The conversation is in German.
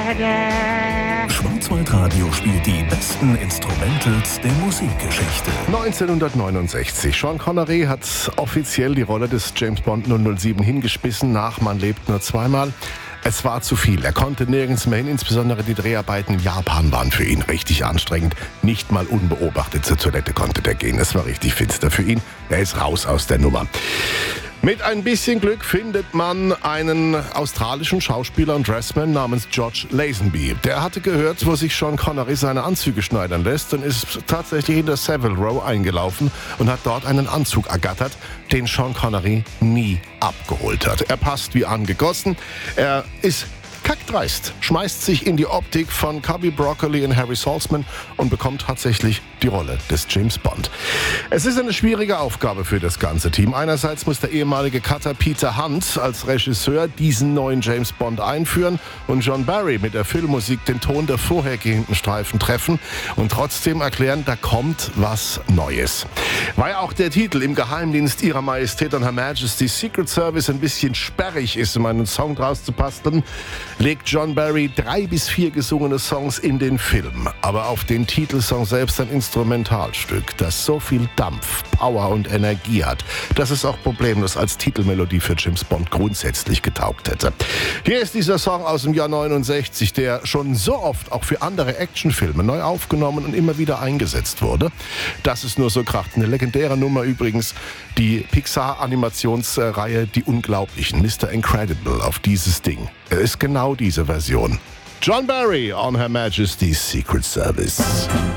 Schwarzwaldradio spielt die besten Instrumentals der Musikgeschichte. 1969. Sean Connery hat offiziell die Rolle des James Bond 007 hingespissen nach Man lebt nur zweimal. Es war zu viel. Er konnte nirgends mehr hin, insbesondere die Dreharbeiten in Japan waren für ihn richtig anstrengend. Nicht mal unbeobachtet zur Toilette konnte der gehen. Es war richtig finster für ihn. Er ist raus aus der Nummer. Mit ein bisschen Glück findet man einen australischen Schauspieler und Dressman namens George Lazenby. Der hatte gehört, wo sich Sean Connery seine Anzüge schneidern lässt und ist tatsächlich in der Savile Row eingelaufen und hat dort einen Anzug ergattert, den Sean Connery nie abgeholt hat. Er passt wie angegossen. Er ist kackdreist, schmeißt sich in die Optik von Cubby Broccoli und Harry Saltzman und bekommt tatsächlich die Rolle des James Bond. Es ist eine schwierige Aufgabe für das ganze Team. Einerseits muss der ehemalige Cutter Peter Hunt als Regisseur diesen neuen James Bond einführen und John Barry mit der Filmmusik den Ton der vorhergehenden Streifen treffen und trotzdem erklären, da kommt was Neues. Weil auch der Titel im Geheimdienst Ihrer Majestät und Her Majesty's Secret Service ein bisschen sperrig ist, um einen Song draus zu basteln, legt John Barry 3 bis 4 gesungene Songs in den Film. Aber auf den Titelsong selbst ein Instrumentalstück, das so viel Dampf, Power und Energie hat, dass es auch problemlos als Titelmelodie für James Bond grundsätzlich getaugt hätte. Hier ist dieser Song aus dem Jahr 69, der schon so oft auch für andere Actionfilme neu aufgenommen und immer wieder eingesetzt wurde. Das ist nur so kracht. Eine legendäre Nummer übrigens, die Pixar-Animationsreihe Die Unglaublichen, Mr. Incredible auf dieses Ding. Er ist genau diese Version. John Barry on Her Majesty's Secret Service.